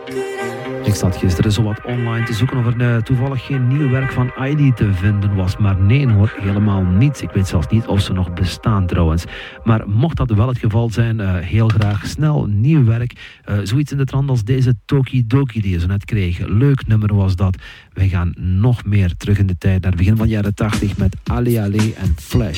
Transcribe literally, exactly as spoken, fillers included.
Ik zat gisteren zo wat online te zoeken of er uh, toevallig geen nieuw werk van Heidi te vinden was. Maar nee hoor, helemaal niets. Ik weet zelfs niet of ze nog bestaan trouwens. Maar mocht dat wel het geval zijn, uh, heel graag snel nieuw werk. Uh, zoiets in de trant als deze Tokidoki die je zo net kreeg. Leuk nummer was dat. Wij gaan nog meer terug in de tijd naar het begin van de jaren tachtig met Ali Ali en Flash.